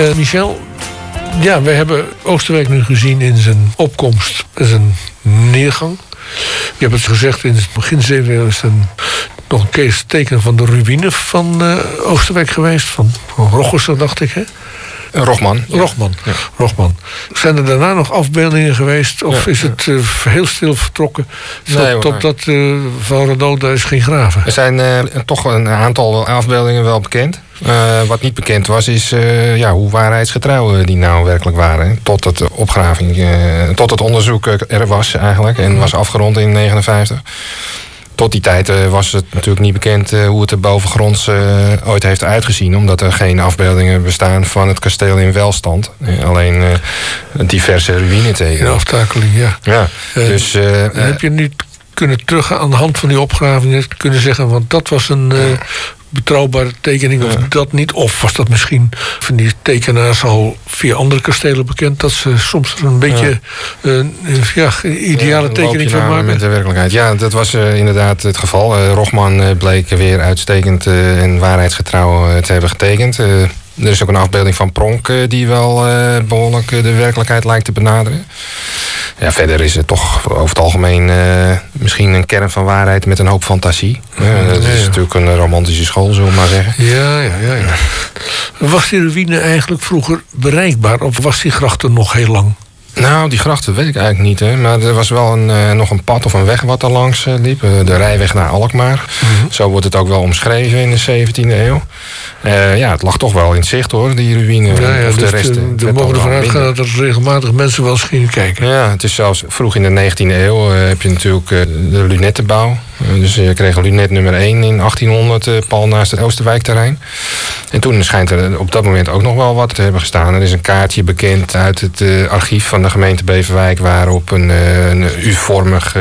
Michel, ja, we hebben Oosterwijk nu gezien in zijn opkomst en zijn neergang. Je hebt het gezegd, in het begin 7 jaar is nog een teken van de ruïne van Oosterwijk geweest. Van Roggers, dacht ik, hè? Rogman. Rogman. Zijn er daarna nog afbeeldingen geweest? Of is het heel stil vertrokken? Totdat Van Renaud daar is ging graven? Er zijn toch een aantal afbeeldingen wel bekend. Wat niet bekend was, is hoe waarheidsgetrouw die nou werkelijk waren. Tot het opgraving, tot het onderzoek er was eigenlijk. En was afgerond in 1959. Tot die tijd was het natuurlijk niet bekend hoe het er bovengronds ooit heeft uitgezien. Omdat er geen afbeeldingen bestaan van het kasteel in welstand. Alleen diverse ruïnetekenen. In aftakeling, ja. Dus, heb je niet kunnen terug aan de hand van die opgravingen kunnen zeggen, want dat was een betrouwbare tekening of dat niet? Of was dat misschien van die tekenaars al via andere kastelen bekend, dat ze soms een beetje ideale tekening van maken? Met de werkelijkheid. Ja, dat was inderdaad het geval. Rogman bleek weer uitstekend en waarheidsgetrouw te hebben getekend. Er is ook een afbeelding van Pronk die wel behoorlijk de werkelijkheid lijkt te benaderen. Ja, verder is het toch over het algemeen misschien een kern van waarheid met een hoop fantasie. Dat is natuurlijk een romantische school, zullen we maar zeggen. Ja. Was die ruïne eigenlijk vroeger bereikbaar of was die gracht er nog heel lang? Nou, die grachten weet ik eigenlijk niet. Hè. Maar er was wel nog een pad of een weg wat er langs liep. De rijweg naar Alkmaar. Zo wordt het ook wel omschreven in de 17e eeuw. Het lag toch wel in het zicht, hoor, die ruïne. Of de rest. We mogen ervan uitgaan dat er regelmatig mensen wel eens gingen kijken. Ja, het is zelfs vroeg in de 19e eeuw heb je natuurlijk de lunettenbouw. Dus je kreeg lunet nummer 1 in 1800, pal naast het Oosterwijkterrein. En toen schijnt er op dat moment ook nog wel wat te hebben gestaan. Er is een kaartje bekend uit het archief van de gemeente Beverwijk, waarop een U-vormig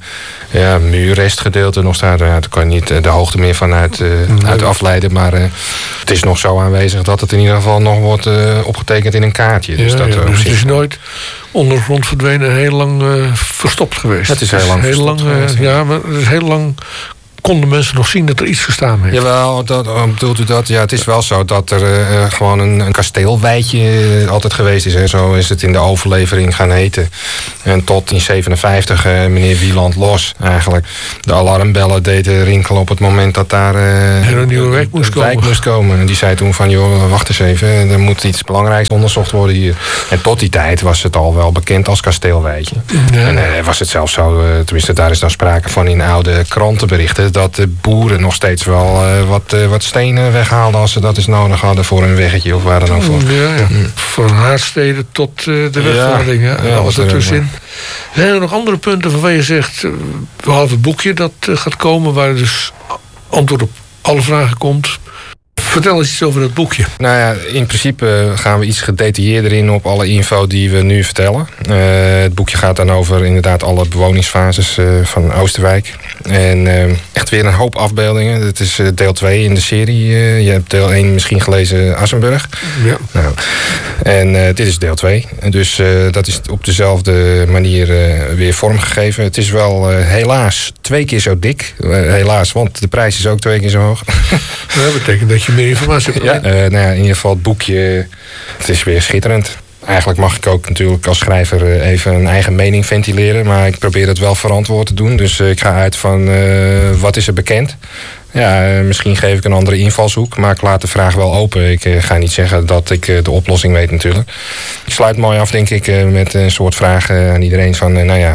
muurrestgedeelte nog staat. Daar kan je niet de hoogte meer van uit afleiden. Maar het is nog zo aanwezig dat het in ieder geval nog wordt opgetekend in een kaartje. Dus het is nooit ondergrond verdwenen en heel lang verstopt geweest. Het is heel lang verstopt geweest. Maar het is heel lang konden mensen nog zien dat er iets gestaan heeft. Jawel, bedoelt u dat? Ja, het is wel zo dat er gewoon een kasteelweidje altijd geweest is. Hè. Zo is het in de overlevering gaan heten. En tot in 57 meneer Wieland Los eigenlijk de alarmbellen deden rinkelen op het moment dat daar een nieuwe wijk moest komen. En die zei toen van, joh, wacht eens even, er moet iets belangrijks onderzocht worden hier. En tot die tijd was het al wel bekend als kasteelweidje. Ja. En was het zelfs zo, tenminste daar is dan sprake van in oude krantenberichten, dat de boeren nog steeds wel wat stenen weghaalden als ze dat eens nodig hadden voor een weggetje of waar dan ook voor. Van Haardstede tot de wegvaarding. Alles ertussenin. Zijn er nog andere punten waarvan je zegt, behalve het boekje dat gaat komen, waar dus antwoord op alle vragen komt? Vertel eens iets over dat boekje. Nou ja, in principe gaan we iets gedetailleerder in op alle info die we nu vertellen. Het boekje gaat dan over inderdaad alle bewoningsfases van Oosterwijk. En echt weer een hoop afbeeldingen. Het is deel 2 in de serie. Je hebt deel 1 misschien gelezen, Assenburg. Ja. Nou, en dit is deel 2. Dus dat is op dezelfde manier weer vormgegeven. Het is wel helaas 2 keer zo dik. Helaas, want de prijs is ook 2 keer zo hoog. Dat betekent dat je meer informatie hebt. In ieder geval het boekje, het is weer schitterend. Eigenlijk mag ik ook natuurlijk als schrijver even een eigen mening ventileren, maar ik probeer het wel verantwoord te doen. Dus ik ga uit van wat is er bekend. Ja, misschien geef ik een andere invalshoek, maar ik laat de vraag wel open. Ik ga niet zeggen dat ik de oplossing weet natuurlijk. Ik sluit mooi af, denk ik, met een soort vraag aan iedereen van,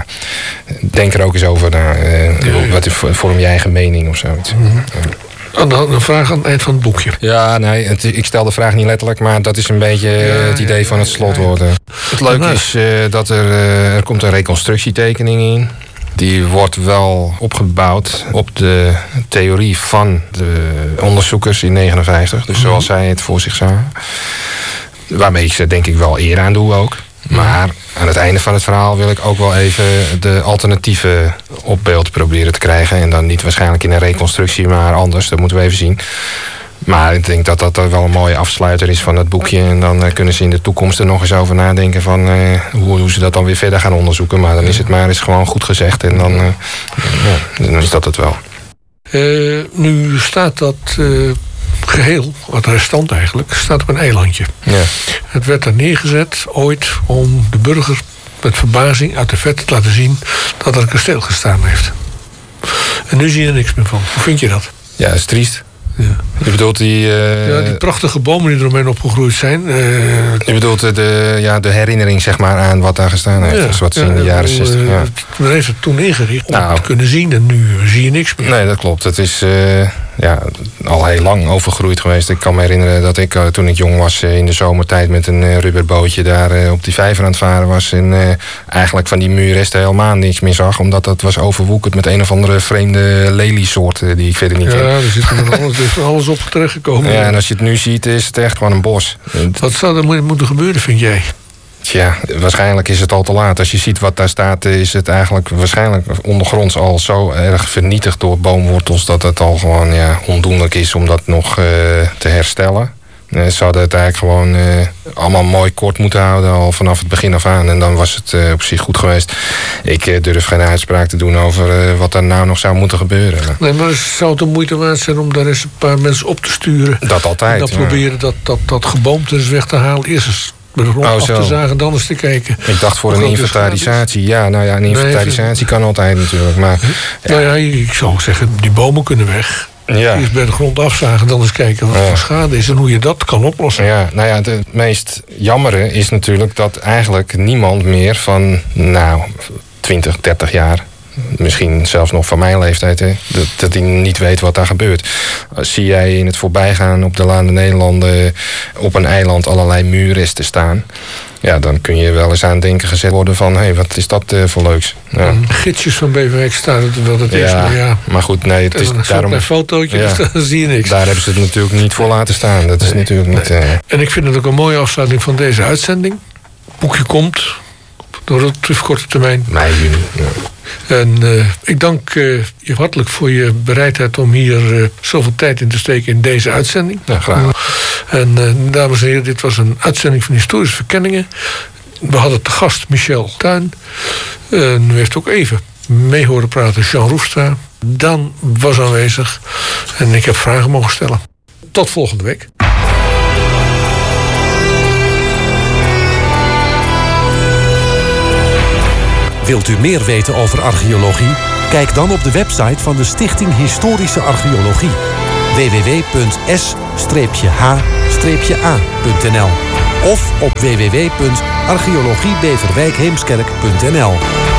denk er ook eens over. Wat vorm je eigen mening of zoiets. Een vraag aan het eind van het boekje. Ja, nee, ik stel de vraag niet letterlijk, maar dat is een beetje het idee van het slotwoord. Het leuke is dat er komt een reconstructietekening in. Die wordt wel opgebouwd op de theorie van de onderzoekers in 1959. Dus zoals zij het voor zich zagen. Waarmee ik ze denk ik wel eer aan doe ook. Maar aan het einde van het verhaal wil ik ook wel even de alternatieven op beeld proberen te krijgen. En dan niet waarschijnlijk in een reconstructie, maar anders. Dat moeten we even zien. Maar ik denk dat dat wel een mooie afsluiter is van het boekje. En dan kunnen ze in de toekomst er nog eens over nadenken van hoe ze dat dan weer verder gaan onderzoeken. Maar dan is het maar eens gewoon goed gezegd. En dan is dat het wel. Nu staat dat geheel, wat restant eigenlijk, staat op een eilandje. Ja. Het werd daar neergezet ooit om de burger met verbazing uit de verte te laten zien dat er een kasteel gestaan heeft. En nu zie je er niks meer van. Hoe vind je dat? Ja, dat is triest. Ja. Je bedoelt die prachtige bomen die eromheen opgegroeid zijn. Je bedoelt de herinnering zeg maar aan wat daar gestaan heeft. Ja, dus wat in de jaren 60. Men heeft het toen ingericht om het te kunnen zien en nu zie je niks meer. Nee, dat klopt. Het is al heel lang overgroeid geweest. Ik kan me herinneren dat ik toen ik jong was in de zomertijd met een rubberbootje daar op die vijver aan het varen was. En eigenlijk van die muurresten helemaal niks meer zag. Omdat dat was overwoekerd met een of andere vreemde leliesoorten die ik verder niet ken. Ja, er zit er alles op terechtgekomen. Ja, en als je het nu ziet is het echt gewoon een bos. Wat zou er moeten gebeuren, vind jij? Tja, waarschijnlijk is het al te laat. Als je ziet wat daar staat, is het eigenlijk waarschijnlijk ondergronds al zo erg vernietigd door boomwortels dat het al gewoon ondoenlijk is om dat nog te herstellen. Ze hadden het eigenlijk gewoon allemaal mooi kort moeten houden, al vanaf het begin af aan. En dan was het op zich goed geweest. Ik durf geen uitspraak te doen over wat er nou nog zou moeten gebeuren. Nee, maar zou het de moeite waard zijn om daar eens een paar mensen op te sturen? Dat altijd. En dan proberen dat geboomte eens weg te halen. Eerst eens de grond af te zagen, dan eens te kijken. Ik dacht voor een inventarisatie. Ja, nou ja, een inventarisatie kan altijd natuurlijk. Maar, Nou ja, ik zou zeggen, die bomen kunnen weg. Ja. Eerst bij de grond afzagen, dan eens kijken wat voor schade is en hoe je dat kan oplossen. Ja, nou ja, het meest jammere is natuurlijk dat eigenlijk niemand meer van 20, 30 jaar, misschien zelfs nog van mijn leeftijd, dat hij niet weet wat daar gebeurt. Zie jij in het voorbijgaan op de Laan der Nederlanden op een eiland allerlei muurresten staan, ja, dan kun je wel eens aan denken gezet worden van, hé, wat is dat voor leuks? Ja. Gidsjes van Beverwijk staan het wel, dat is. Maar goed, nee, het is daarom een fotootje, dus dan zie je niks. Daar hebben ze het natuurlijk niet voor laten staan. Dat is natuurlijk niet. En ik vind het ook een mooie afsluiting van deze uitzending. Het boekje komt door relatief korte termijn. Mei, juni. Ja. En ik dank je hartelijk voor je bereidheid om hier zoveel tijd in te steken in deze uitzending. Ja, graag. En dames en heren, dit was een uitzending van Historische Verkenningen. We hadden te gast Michel Tuin. En u heeft ook even mee horen praten Jean Roefstra. Dan was aanwezig. En ik heb vragen mogen stellen. Tot volgende week. Wilt u meer weten over archeologie? Kijk dan op de website van de Stichting Historische Archeologie. www.s-h-a.nl of op www.archeologiebeverwijkheemskerk.nl.